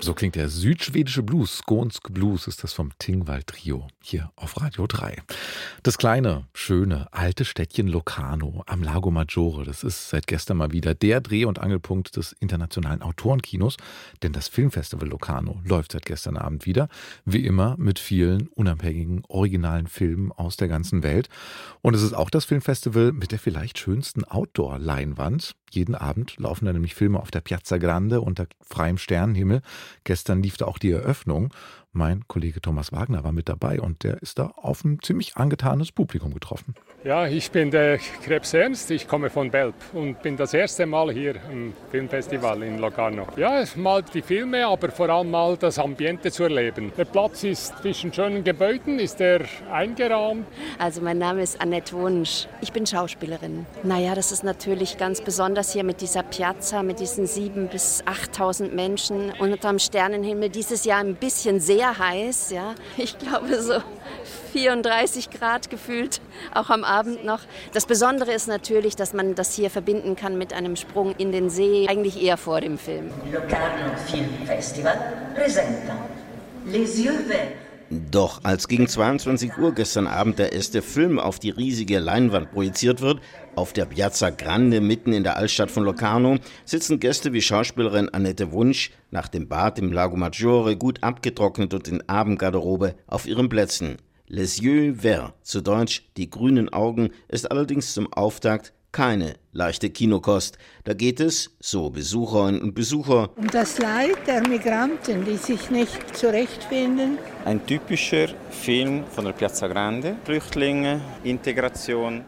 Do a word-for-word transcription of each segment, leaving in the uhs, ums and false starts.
So klingt der südschwedische Blues. Skånsk Blues ist das vom Tingvall Trio hier auf Radio drei. Das kleine, schöne, alte Städtchen Locarno am Lago Maggiore, das ist seit gestern mal wieder der Dreh- und Angelpunkt des internationalen Autorenkinos, denn das Filmfestival Locarno läuft seit gestern Abend wieder, wie immer mit vielen unabhängigen, originalen Filmen aus der ganzen Welt. Und es ist auch das Filmfestival mit der vielleicht schönsten Outdoor-Leinwand. Jeden Abend laufen da nämlich Filme auf der Piazza Grande unter freiem Sternenhimmel. Gestern lief da auch die Eröffnung. Mein Kollege Thomas Wagner war mit dabei und der ist da auf ein ziemlich angetanes Publikum getroffen. Ja, ich bin der Krebs Ernst, ich komme von Belp und bin das erste Mal hier im Filmfestival in Locarno. Ja, mal die Filme, aber vor allem mal das Ambiente zu erleben. Der Platz ist zwischen schönen Gebäuden, ist er eingerahmt. Also mein Name ist Annette Wunsch, ich bin Schauspielerin. Naja, das ist natürlich ganz besonders hier mit dieser Piazza, mit diesen siebentausend bis achttausend Menschen und unterm Sternenhimmel. Dieses Jahr ein bisschen sehr heiß, ja. Ich glaube so vierunddreißig Grad gefühlt, auch am Abend noch. Das Besondere ist natürlich, dass man das hier verbinden kann mit einem Sprung in den See, eigentlich eher vor dem Film. Locarno Film Festival presenta Les Yeux Verts. Doch als gegen zweiundzwanzig Uhr gestern Abend der erste Film auf die riesige Leinwand projiziert wird, auf der Piazza Grande mitten in der Altstadt von Locarno, sitzen Gäste wie Schauspielerin Annette Wunsch nach dem Bad im Lago Maggiore gut abgetrocknet und in Abendgarderobe auf ihren Plätzen. Les Yeux Verts, zu Deutsch die grünen Augen, ist allerdings zum Auftakt keine leichte Kinokost. Da geht es, so Besucherinnen und Besucher, um das Leid der Migranten, die sich nicht zurechtfinden. Ein typischer Film von der Piazza Grande. Flüchtlinge, Integration.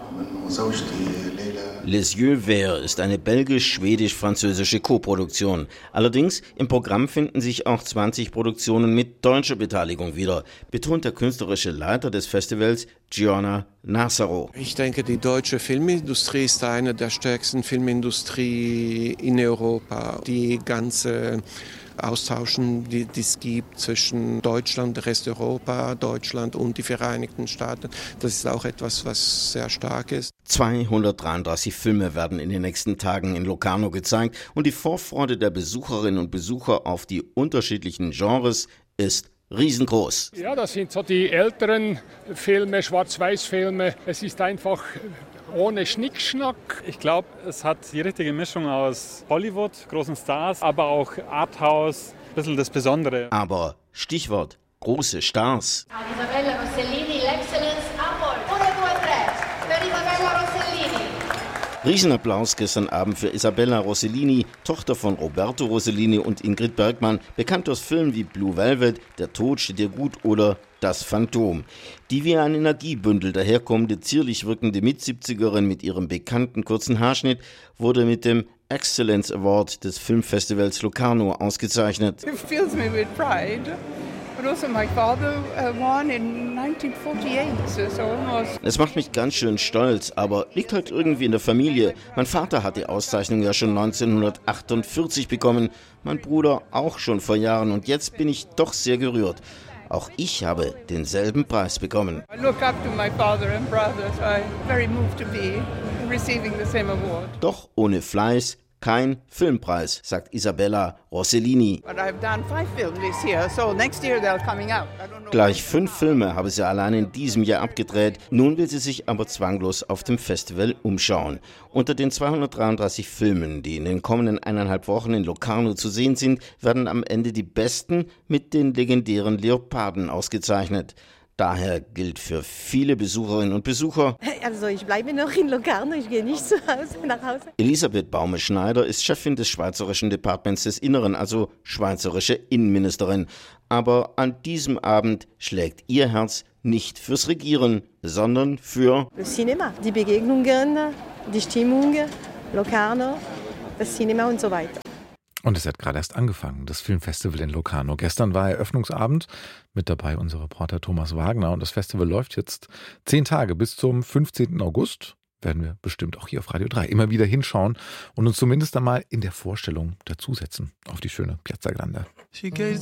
Les Yeux Verts ist eine belgisch-schwedisch-französische Koproduktion. Allerdings im Programm finden sich auch zwanzig Produktionen mit deutscher Beteiligung wieder, betont der künstlerische Leiter des Festivals, Gianna Nassaro. Ich denke, die deutsche Filmindustrie ist eine der stärksten Filmindustrie in Europa. Die ganze Austauschen, die es gibt zwischen Deutschland, der Rest Europa, Deutschland und die Vereinigten Staaten. Das ist auch etwas, was sehr stark ist. zweihundertdreiunddreißig Filme werden in den nächsten Tagen in Locarno gezeigt und die Vorfreude der Besucherinnen und Besucher auf die unterschiedlichen Genres ist riesengroß. Ja, das sind so die älteren Filme, Schwarz-Weiß-Filme. Es ist einfach ohne Schnickschnack. Ich glaube, es hat die richtige Mischung aus Hollywood, großen Stars, aber auch Arthouse, ein bisschen das Besondere. Aber Stichwort große Stars. Isabella Rossellini, l'Excellence Award. uno, due, tre, per Isabella Rossellini. Riesenapplaus gestern Abend für Isabella Rossellini, Tochter von Roberto Rossellini und Ingrid Bergman, bekannt aus Filmen wie Blue Velvet, Der Tod steht dir gut oder Das Phantom. Die wie ein Energiebündel daherkommende, zierlich wirkende Mitsiebzigerin mit ihrem bekannten kurzen Haarschnitt wurde mit dem Excellence Award des Filmfestivals Locarno ausgezeichnet. It fills me with pride. But also my father uh, won in nineteen forty-eight, so almost. Es macht mich ganz schön stolz, aber liegt halt irgendwie in der Familie. Mein Vater hat die Auszeichnung ja schon neunzehnhundertachtundvierzig bekommen, mein Bruder auch schon vor Jahren und jetzt bin ich doch sehr gerührt. Auch ich habe denselben Preis bekommen. I look up to my father and brother, so I'm very moved to be receiving the same award. Doch ohne Fleiß kein Filmpreis, sagt Isabella Rossellini. But I've done five films this year, so next year they're coming out. I don't know. Gleich fünf Filme habe sie allein in diesem Jahr abgedreht. Nun will sie sich aber zwanglos auf dem Festival umschauen. Unter den zweihundertdreiunddreißig Filmen, die in den kommenden eineinhalb Wochen in Locarno zu sehen sind, werden am Ende die besten mit den legendären Leoparden ausgezeichnet. Daher gilt für viele Besucherinnen und Besucher: Also ich bleibe noch in Locarno, ich gehe nicht zu Hause, nach Hause. Elisabeth Baume-Schneider ist Chefin des Schweizerischen Departements des Inneren, also schweizerische Innenministerin. Aber an diesem Abend schlägt ihr Herz nicht fürs Regieren, sondern für das Cinema, die Begegnungen, die Stimmung, Locarno, das Cinema und so weiter. Und es hat gerade erst angefangen, das Filmfestival in Locarno. Gestern war Eröffnungsabend, mit dabei unser Reporter Thomas Wagner. Und das Festival läuft jetzt zehn Tage bis zum fünfzehnten August. Werden wir bestimmt auch hier auf Radio drei immer wieder hinschauen und uns zumindest einmal in der Vorstellung dazusetzen auf die schöne Piazza Grande. She gazed